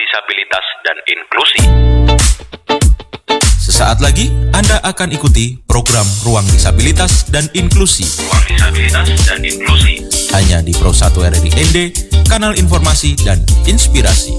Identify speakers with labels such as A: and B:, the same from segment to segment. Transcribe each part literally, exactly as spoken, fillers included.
A: disabilitas dan inklusi.
B: Sesaat lagi Anda akan ikuti program Ruang Disabilitas dan Inklusi.
A: Ruang Disabilitas dan Inklusi.
B: Hanya di Pro satu R R I N D, kanal informasi dan inspirasi.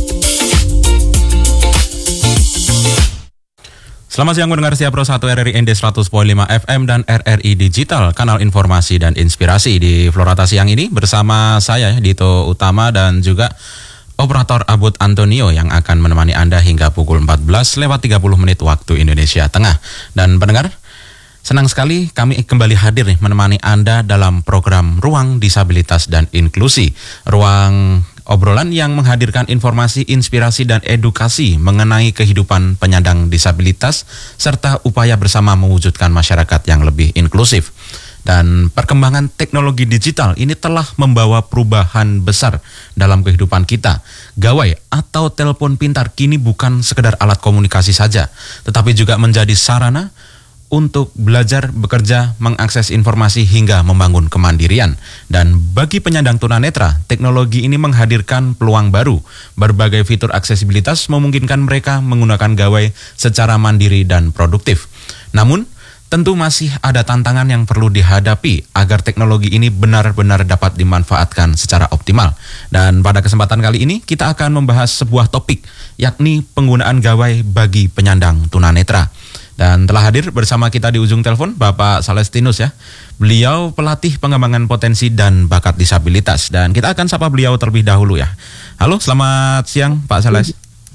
B: Selamat siang mendengar setia Pro satu R R I N D seratus koma lima F M dan R R I Digital, kanal informasi dan inspirasi. Di Florata siang ini bersama saya Dito Utama dan juga Operator Abud Antonio yang akan menemani Anda hingga pukul empat belas lewat tiga puluh menit waktu Indonesia Tengah. Dan pendengar, senang sekali kami kembali hadir nih menemani Anda dalam program Ruang Disabilitas dan Inklusi. Ruang obrolan yang menghadirkan informasi, inspirasi, dan edukasi mengenai kehidupan penyandang disabilitas serta upaya bersama mewujudkan masyarakat yang lebih inklusif. Dan perkembangan teknologi digital ini telah membawa perubahan besar dalam kehidupan kita. Gawai atau telepon pintar kini bukan sekedar alat komunikasi saja, tetapi juga menjadi sarana untuk belajar, bekerja, mengakses informasi hingga membangun kemandirian. Dan bagi penyandang tunanetra, teknologi ini menghadirkan peluang baru. Berbagai fitur aksesibilitas memungkinkan mereka menggunakan gawai secara mandiri dan produktif. Namun, tentu masih ada tantangan yang perlu dihadapi agar teknologi ini benar-benar dapat dimanfaatkan secara optimal. Dan pada kesempatan kali ini kita akan membahas sebuah topik, yakni penggunaan gawai bagi penyandang tunanetra. Dan telah hadir bersama kita di ujung telepon Bapak Salestinus ya. Beliau pelatih pengembangan potensi dan bakat disabilitas. Dan kita akan sapa beliau terlebih dahulu ya. Halo, selamat siang Pak Sales.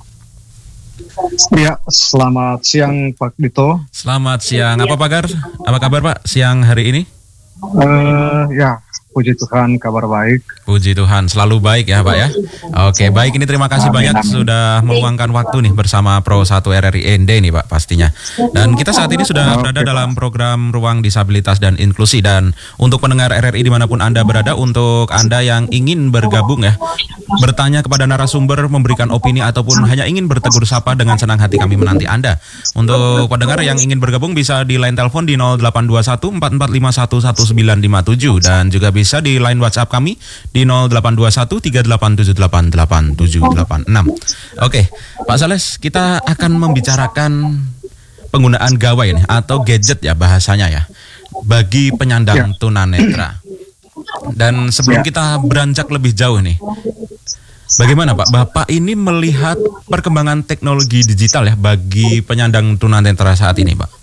C: Ya, selamat siang Pak Dito.
B: Selamat siang. Apa kabar? Apa kabar Pak siang hari ini?
C: Uh, ya, puji Tuhan kabar baik.
B: Puji Tuhan, selalu baik ya Pak ya. Oke, baik, ini terima kasih amin, banyak amin. Sudah meluangkan waktu nih bersama Pro satu R R I N D nih Pak pastinya. Dan kita saat ini sudah berada Oke, dalam program Ruang Disabilitas dan Inklusi. Dan untuk pendengar R R I dimanapun Anda berada, untuk Anda yang ingin bergabung ya, bertanya kepada narasumber, memberikan opini ataupun hanya ingin bertegur sapa, dengan senang hati kami menanti Anda. Untuk pendengar yang ingin bergabung bisa di line telepon di nol delapan dua satu empat empat lima satu satu sembilan lima tujuh dan juga bisa di line WhatsApp kami di nol delapan dua satu tiga delapan tujuh delapan delapan tujuh delapan enam. Oke, Pak Sales, kita akan membicarakan penggunaan gawai nih, atau gadget ya bahasanya ya, bagi penyandang ya. tunanetra. Dan sebelum ya. kita beranjak lebih jauh nih, bagaimana Pak, Bapak ini melihat perkembangan teknologi digital ya bagi penyandang tunanetra saat ini Pak?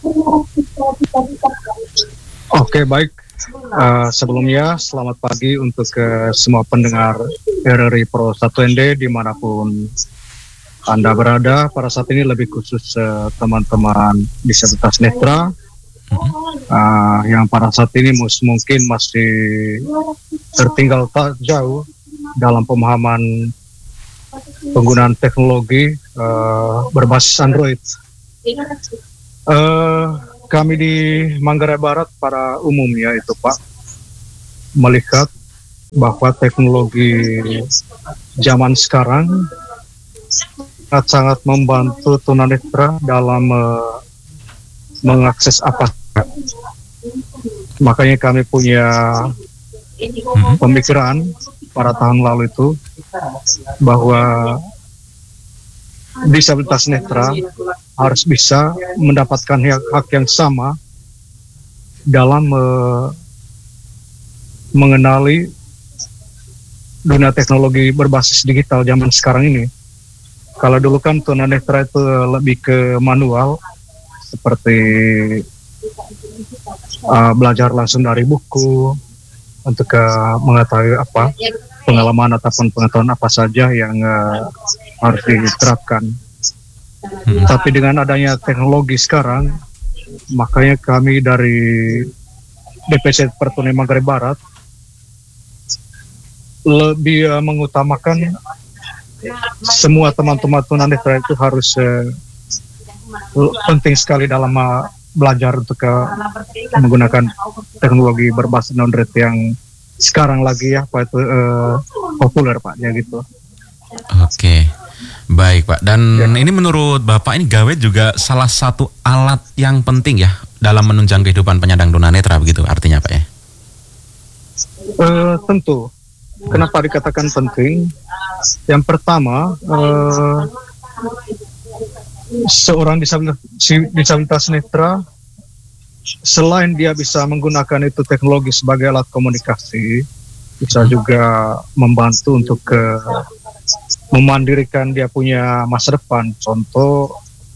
C: Oke, baik. Uh, sebelumnya selamat pagi untuk uh, semua pendengar R R I Pro satu N D dimanapun Anda berada. Pada saat ini lebih khusus uh, teman-teman disabilitas netra uh, yang pada saat ini mus- mungkin masih tertinggal tak jauh dalam pemahaman penggunaan teknologi uh, berbasis Android. Uh, Kami di Manggarai Barat pada umumnya itu Pak melihat bahwa teknologi zaman sekarang sangat-sangat membantu tunanetra dalam uh, mengakses apa. Makanya kami punya pemikiran pada tahun lalu itu bahwa disabilitas netra harus bisa mendapatkan hak, hak yang sama dalam uh, mengenali dunia teknologi berbasis digital zaman sekarang ini. Kalau dulu kan tunanetra itu lebih ke manual, seperti uh, belajar langsung dari buku untuk uh, mengetahui apa pengalaman ataupun pengetahuan apa saja yang uh, harus diterapkan. Hmm. Tapi dengan adanya teknologi sekarang, makanya kami dari D P C Pertuni Manggarai Barat lebih uh, mengutamakan semua teman-teman tunanetra itu harus uh, penting sekali dalam uh, belajar untuk uh, menggunakan teknologi berbasis Android yang sekarang lagi ya Pak itu uh, populer Pak ya gitu.
B: Oke. Baik Pak, dan ya. Ini menurut Bapak ini gawai juga salah satu alat yang penting ya dalam menunjang kehidupan penyandang tunanetra begitu artinya Pak ya?
C: Uh, tentu, kenapa dikatakan penting? Yang pertama, uh, seorang disabilitas, disabilitas netra, selain dia bisa menggunakan itu teknologi sebagai alat komunikasi, bisa juga membantu untuk uh, memandirikan dia punya masa depan. Contoh,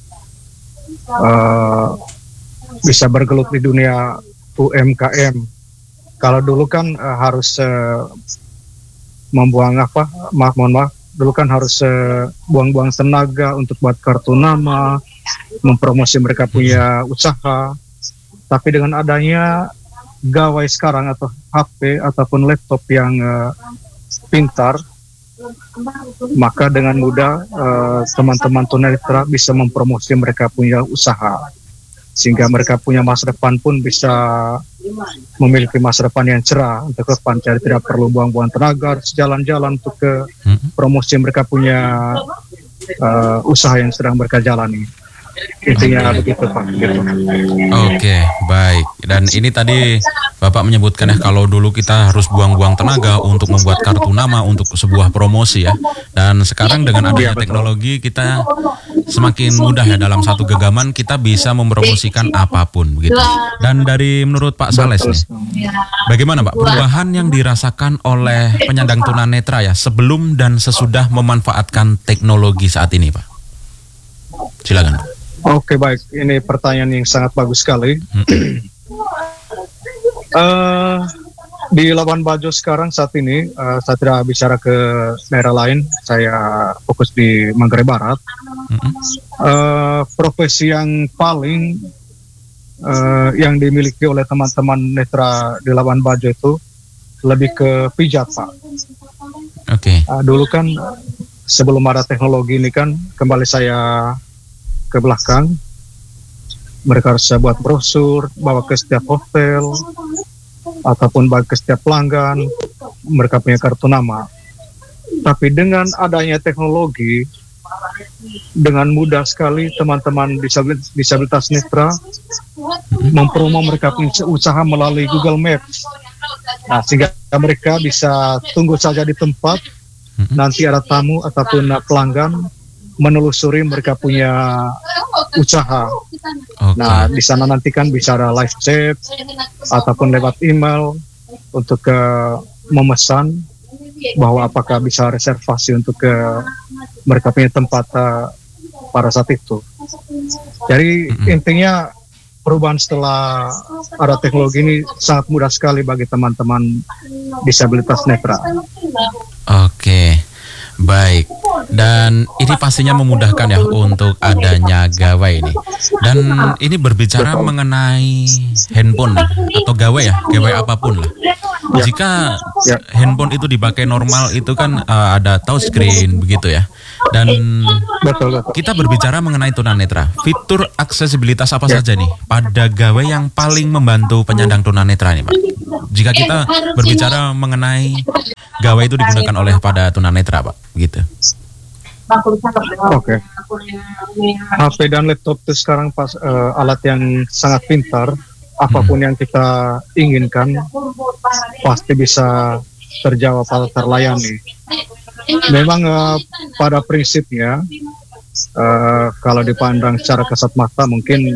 C: uh, bisa bergelut di dunia U M K M. Kalau dulu kan uh, harus uh, membuang apa, maaf mohon maaf, dulu kan harus uh, buang-buang tenaga untuk buat kartu nama, mempromosi mereka punya usaha. Tapi dengan adanya gawai sekarang atau H P ataupun laptop yang uh, pintar, maka dengan mudah uh, teman-teman tunanetra bisa mempromosi mereka punya usaha, sehingga mereka punya masa depan pun bisa memiliki masa depan yang cerah untuk ke depan. Jadi tidak perlu buang-buang tenaga jalan-jalan untuk ke promosi mereka punya uh, usaha yang sedang mereka jalani. Intinya begitu Pak. Gitu.
B: Oke, baik. Dan ini tadi Bapak menyebutkan ya, kalau dulu kita harus buang-buang tenaga untuk membuat kartu nama untuk sebuah promosi ya. Dan sekarang dengan adanya teknologi kita semakin mudah ya, dalam satu genggaman kita bisa mempromosikan apapun begitu. Dan dari menurut Pak Sales nih, bagaimana Pak perubahan yang dirasakan oleh penyandang tunanetra ya sebelum dan sesudah memanfaatkan teknologi saat ini Pak? Silakan.
C: Oke, baik. Ini pertanyaan yang sangat bagus sekali. Hmm. uh, di Labuan Bajo sekarang saat ini, uh, saya tidak bicara ke daerah lain, saya fokus di Manggarai Barat. Hmm. Uh, profesi yang paling uh, yang dimiliki oleh teman-teman netra di Labuan Bajo itu lebih ke pijat, Pak.
B: Oke. Okay.
C: Uh, dulu kan sebelum ada teknologi ini kan, kembali saya ke belakang, mereka harus buat brosur, bawa ke setiap hotel, ataupun bawa ke setiap pelanggan, mereka punya kartu nama. Tapi dengan adanya teknologi, dengan mudah sekali teman-teman disabilitas, disabilitas netra mempromo mereka punya usaha melalui Google Maps. Nah, sehingga mereka bisa tunggu saja di tempat, nanti ada tamu ataupun pelanggan menelusuri mereka punya usaha.
B: Okay.
C: Nah, di sana nanti kan bisa ada live chat ataupun lewat email untuk ke uh, memesan bahwa apakah bisa reservasi untuk ke uh, mereka punya tempat uh, pada saat itu. Jadi mm-hmm. intinya perubahan setelah ada teknologi ini sangat mudah sekali bagi teman-teman disabilitas netra.
B: Oke. Okay. Baik, dan ini pastinya memudahkan ya untuk adanya gawai ini. Dan ini berbicara Betul. mengenai handphone atau gawai ya, gawai apapun lah. Ya. Jika ya. handphone itu dipakai normal itu kan uh, ada touchscreen begitu ya. Dan betul, betul. kita berbicara mengenai tunanetra. Fitur aksesibilitas apa ya. saja nih pada gawai yang paling membantu penyandang tunanetra nih Pak? Jika kita berbicara mengenai gawai itu digunakan oleh pada tunanetra Pak, gitu.
C: Oke. Okay. H P dan laptop itu sekarang pas uh, alat yang sangat pintar. Apapun hmm. yang kita inginkan pasti bisa terjawab atau terlayani. Memang uh, pada prinsipnya uh, kalau dipandang secara kasat mata mungkin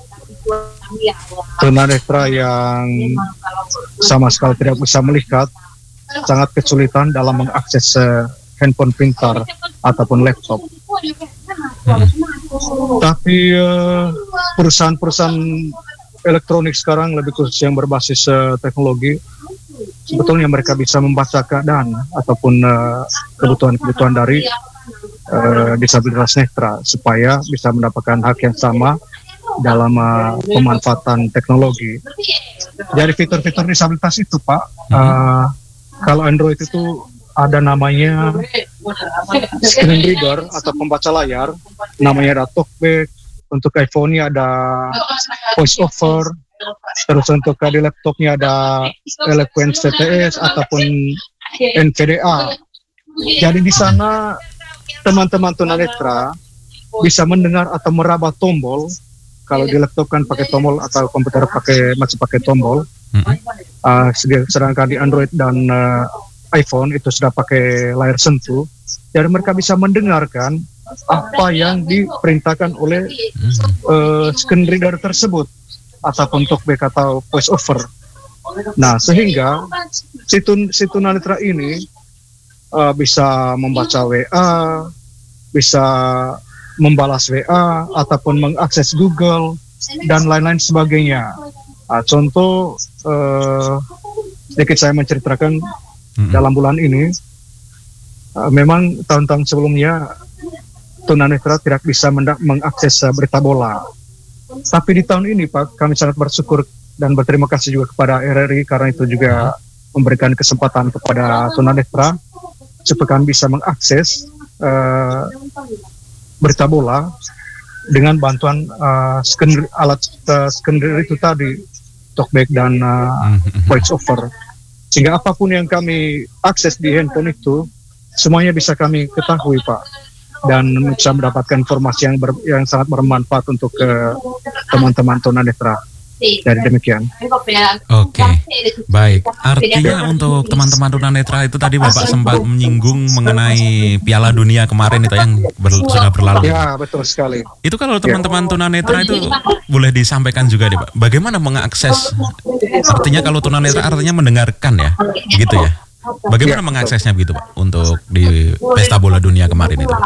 C: tunanetra yang sama sekali tidak bisa melihat sangat kesulitan dalam mengakses uh, handphone pintar ataupun laptop. Hmm. Tapi uh, perusahaan-perusahaan elektronik sekarang lebih khusus yang berbasis uh, teknologi, sebetulnya mereka bisa membaca keadaan ataupun uh, kebutuhan-kebutuhan dari uh, disabilitas netra supaya bisa mendapatkan hak yang sama dalam uh, pemanfaatan teknologi. Jadi fitur-fitur disabilitas itu Pak, uh, kalau Android itu ada namanya screen reader atau pembaca layar, namanya ada talkback. Untuk iPhone-nya ada voice over, terus untuk di laptopnya ada Eloquent C T S ataupun N V D A. Jadi di sana teman-teman tunanetra bisa mendengar atau meraba tombol. Kalau di laptop kan pakai tombol atau komputer pakai masih pakai tombol. Mm-hmm. Uh, sedangkan di Android dan uh, iPhone itu sudah pakai layar sentuh. dan mereka bisa mendengarkan apa yang diperintahkan oleh uh, screen reader tersebut ataupun talkback atau voice over. Nah, sehingga si, tun, si tunanetra ini uh, bisa membaca W A, bisa membalas W A ataupun mengakses Google dan lain-lain sebagainya. Nah, contoh uh, sedikit saya menceritakan mm-hmm. dalam bulan ini, uh, memang tahun-tahun sebelumnya tunanetra tidak bisa mendak- mengakses uh, berita bola. Tapi di tahun ini Pak, kami sangat bersyukur dan berterima kasih juga kepada R R I karena itu juga memberikan kesempatan kepada tunanetra supaya kami bisa mengakses uh, berita bola dengan bantuan uh, screen, alat uh, screen reader itu tadi, talkback dan uh, voice over. Sehingga apapun yang kami akses di handphone itu semuanya bisa kami ketahui Pak, dan bisa mendapatkan informasi yang ber, yang sangat bermanfaat untuk uh, teman-teman tunanetra. Dari demikian.
B: Oke, baik. Artinya untuk teman-teman tunanetra itu tadi Bapak sempat menyinggung mengenai Piala Dunia kemarin itu yang ber, sudah berlalu.
C: Ya, betul sekali.
B: Itu kalau teman-teman tunanetra itu boleh disampaikan juga deh Pak, bagaimana mengakses? Artinya kalau tunanetra artinya mendengarkan ya, gitu ya. Bagaimana ya, mengaksesnya begitu Pak untuk di Pesta Bola Dunia kemarin itu?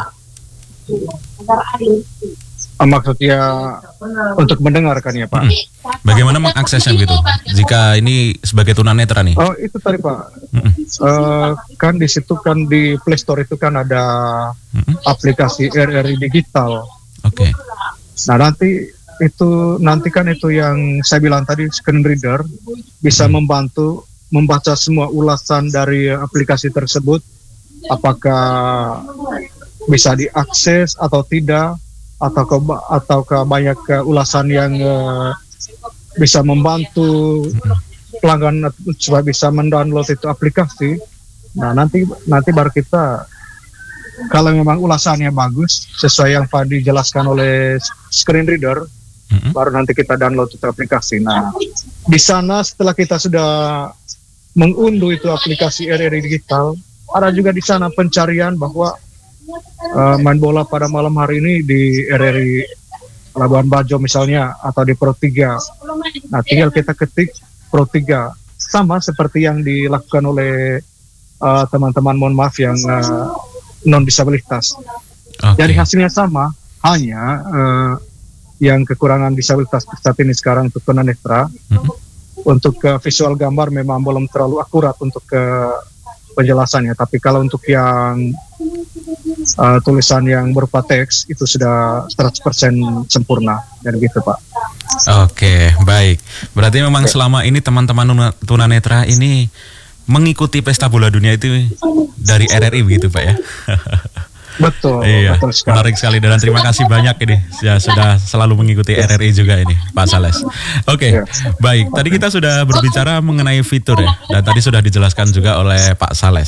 C: Maksudnya untuk mendengarkan ya Pak.
B: Mm-mm. Bagaimana mengaksesnya gitu? Jika ini sebagai tunanetra nih.
C: Oh itu tadi Pak. Uh, kan di situ kan di Play Store itu kan ada Mm-mm. aplikasi R R I digital.
B: Oke. Okay.
C: Nah nanti itu nanti kan itu yang saya bilang tadi screen reader bisa mm. membantu membaca semua ulasan dari aplikasi tersebut. Apakah bisa diakses atau tidak? atau ke atau ke banyak ke ulasan yang uh, bisa membantu pelanggan supaya bisa mendownload itu aplikasi. Nah nanti nanti baru kita kalau memang ulasannya bagus sesuai yang tadi dijelaskan oleh screen reader, mm-hmm. baru nanti kita download itu aplikasi. Nah di sana setelah kita sudah mengunduh itu aplikasi R R I digital, ada juga di sana pencarian bahwa Uh, main bola pada malam hari ini di R R I Labuan Bajo misalnya atau di Pro tiga. Nah tinggal kita ketik Pro tiga sama seperti yang dilakukan oleh uh, teman-teman mohon maaf yang uh, non disabilitas. Okay. Jadi hasilnya sama, hanya uh, yang kekurangan disabilitas saat ini sekarang untuk tunanetra mm-hmm. untuk uh, visual gambar memang belum terlalu akurat untuk uh, penjelasannya, tapi kalau untuk yang Uh, tulisan yang berupa teks itu sudah seratus persen sempurna dan gitu Pak.
B: Oke, baik. Berarti memang Oke. selama ini teman-teman tunanetra ini mengikuti Pesta Bola Dunia itu dari R R I begitu Pak ya?
C: Betul,
B: iya,
C: betul sekali.
B: Menarik sekali dan terima kasih banyak ini ya sudah selalu mengikuti R R I juga ini Pak Sales. Oke, ya. Baik. Tadi kita sudah berbicara mengenai fitur ya dan tadi sudah dijelaskan juga oleh Pak Sales.